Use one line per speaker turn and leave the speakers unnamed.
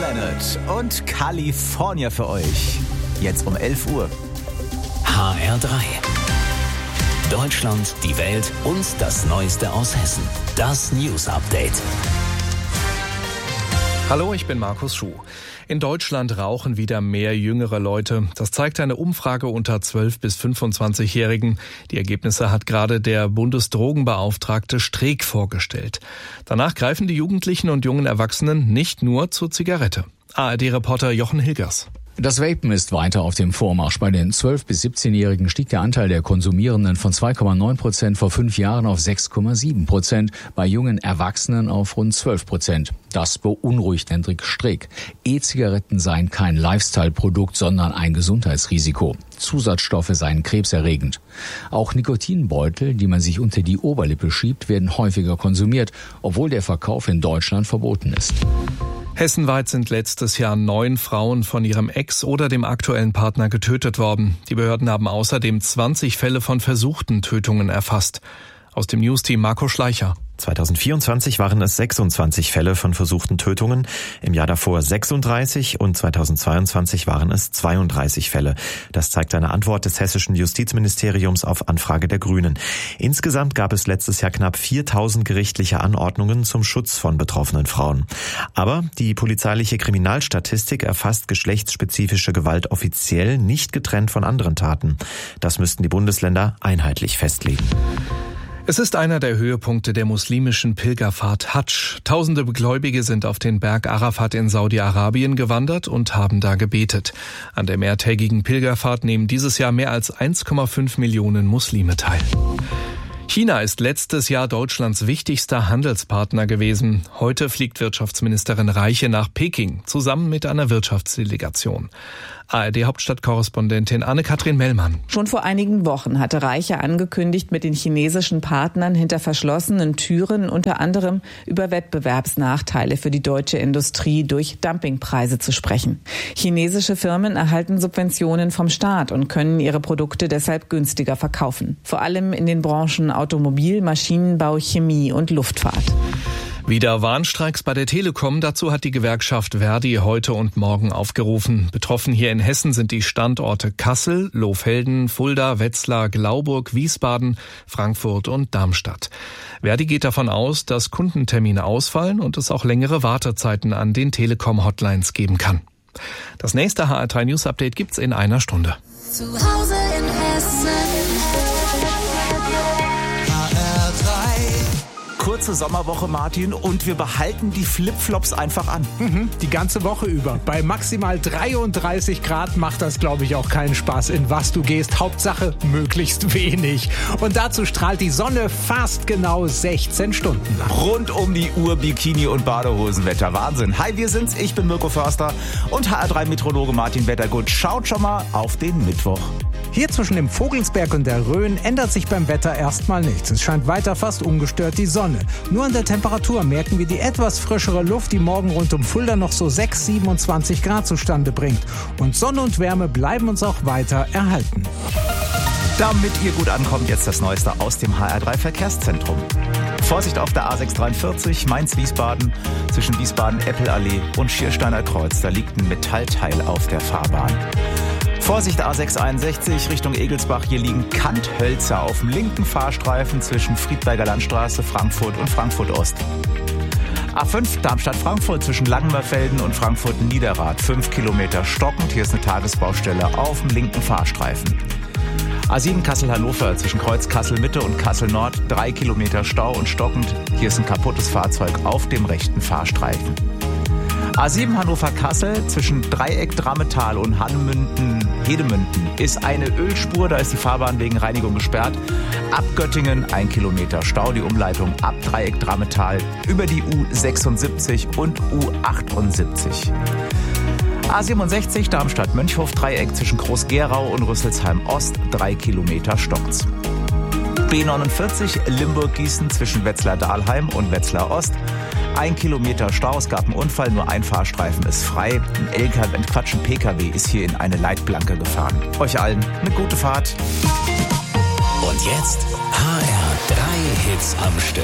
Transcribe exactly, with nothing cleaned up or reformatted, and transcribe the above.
Planet und California für euch. Jetzt um elf Uhr.
H R drei. Deutschland, die Welt und das Neueste aus Hessen. Das News Update.
Hallo, ich bin Markus Schuh. In Deutschland rauchen wieder mehr jüngere Leute. Das zeigt eine Umfrage unter zwölf- bis fünfundzwanzigjährigen. Die Ergebnisse hat gerade der Bundesdrogenbeauftragte Streeck vorgestellt. Danach greifen die Jugendlichen und jungen Erwachsenen nicht nur zur Zigarette. A R D-Reporter Jochen Hilgers.
Das Vapen ist weiter auf dem Vormarsch. Bei den zwölf- bis siebzehnjährigen stieg der Anteil der Konsumierenden von zwei Komma neun Prozent vor fünf Jahren auf sechs Komma sieben Prozent, bei jungen Erwachsenen auf rund zwölf Prozent. Das beunruhigt Hendrik Streeck. E-Zigaretten seien kein Lifestyle-Produkt, sondern ein Gesundheitsrisiko. Zusatzstoffe seien krebserregend. Auch Nikotinbeutel, die man sich unter die Oberlippe schiebt, werden häufiger konsumiert, obwohl der Verkauf in Deutschland verboten ist.
Hessenweit sind letztes Jahr neun Frauen von ihrem Ex oder dem aktuellen Partner getötet worden. Die Behörden haben außerdem zwanzig Fälle von versuchten Tötungen erfasst. Aus dem Newsteam Marco Schleicher.
zweitausendvierundzwanzig waren es sechsundzwanzig Fälle von versuchten Tötungen, im Jahr davor sechsunddreißig und zweitausendzweiundzwanzig waren es zweiunddreißig Fälle. Das zeigt eine Antwort des hessischen Justizministeriums auf Anfrage der Grünen. Insgesamt gab es letztes Jahr knapp viertausend gerichtliche Anordnungen zum Schutz von betroffenen Frauen. Aber die polizeiliche Kriminalstatistik erfasst geschlechtsspezifische Gewalt offiziell nicht getrennt von anderen Taten. Das müssten die Bundesländer einheitlich festlegen.
Es ist einer der Höhepunkte der muslimischen Pilgerfahrt Hadsch. Tausende Gläubige sind auf den Berg Arafat in Saudi-Arabien gewandert und haben da gebetet. An der mehrtägigen Pilgerfahrt nehmen dieses Jahr mehr als eins Komma fünf Millionen Muslime teil. China ist letztes Jahr Deutschlands wichtigster Handelspartner gewesen. Heute fliegt Wirtschaftsministerin Reiche nach Peking, zusammen mit einer Wirtschaftsdelegation. A R D-Hauptstadtkorrespondentin Anne-Kathrin Mellmann.
Schon vor einigen Wochen hatte Reiche angekündigt, mit den chinesischen Partnern hinter verschlossenen Türen unter anderem über Wettbewerbsnachteile für die deutsche Industrie durch Dumpingpreise zu sprechen. Chinesische Firmen erhalten Subventionen vom Staat und können ihre Produkte deshalb günstiger verkaufen. Vor allem in den Branchen Automobil, Maschinenbau, Chemie und Luftfahrt.
Wieder Warnstreiks bei der Telekom. Dazu hat die Gewerkschaft Verdi heute und morgen aufgerufen. Betroffen hier in Hessen sind die Standorte Kassel, Lohfelden, Fulda, Wetzlar, Glauburg, Wiesbaden, Frankfurt und Darmstadt. Verdi geht davon aus, dass Kundentermine ausfallen und es auch längere Wartezeiten an den Telekom-Hotlines geben kann. Das nächste H R drei News Update gibt's in einer Stunde.
Zu Hause in Hessen.
Kurze Sommerwoche, Martin, und wir behalten die Flipflops einfach an.
Mhm, die ganze Woche über. Bei maximal dreiunddreißig Grad macht das, glaube ich, auch keinen Spaß, in was du gehst. Hauptsache möglichst wenig. Und dazu strahlt die Sonne fast genau sechzehn Stunden lang.
Rund um die Uhr Bikini- und Badehosenwetter. Wahnsinn. Hi, wir sind's. Ich bin Mirko Förster und H R drei Meteorologe Martin Wettergut. Schaut schon mal auf den Mittwoch.
Hier zwischen dem Vogelsberg und der Rhön ändert sich beim Wetter erstmal nichts. Es scheint weiter fast ungestört die Sonne. Nur an der Temperatur merken wir die etwas frischere Luft, die morgen rund um Fulda noch so sechs, siebenundzwanzig Grad zustande bringt. Und Sonne und Wärme bleiben uns auch weiter erhalten.
Damit ihr gut ankommt, jetzt das Neueste aus dem H R drei Verkehrszentrum. Vorsicht auf der A sechs dreiundvierzig, Mainz-Wiesbaden, zwischen Wiesbaden-Eppelallee und Schiersteiner Kreuz. Da liegt ein Metallteil auf der Fahrbahn. Vorsicht A sechs einundsechzig Richtung Egelsbach, hier liegen Kanthölzer auf dem linken Fahrstreifen zwischen Friedberger Landstraße, Frankfurt und Frankfurt Ost. A fünf Darmstadt-Frankfurt zwischen Langenmerfelden und Frankfurt-Niederrad, fünf Kilometer stockend, hier ist eine Tagesbaustelle auf dem linken Fahrstreifen. A sieben Kassel-Hannover zwischen Kreuz Kassel-Mitte und Kassel-Nord, drei Kilometer Stau und stockend, hier ist ein kaputtes Fahrzeug auf dem rechten Fahrstreifen. A sieben Hannover-Kassel zwischen Dreieck Drammetal und Hannemünden-Hedemünden ist eine Ölspur, da ist die Fahrbahn wegen Reinigung gesperrt. Ab Göttingen ein Kilometer Stau, die Umleitung ab Dreieck Drammetal über die U sechsundsiebzig und U achtundsiebzig. A siebenundsechzig Darmstadt-Mönchhof-Dreieck zwischen Groß-Gerau und Rüsselsheim-Ost, drei Kilometer stockt's. B neunundvierzig Limburg-Gießen zwischen Wetzlar-Dahlheim und Wetzlar-Ost. Ein Kilometer Stau, es gab einen Unfall, nur ein Fahrstreifen ist frei. Ein L K W, ein Quatsch, ein P K W ist hier in eine Leitplanke gefahren. Euch allen eine gute Fahrt.
Und jetzt H R drei Hits am Stück.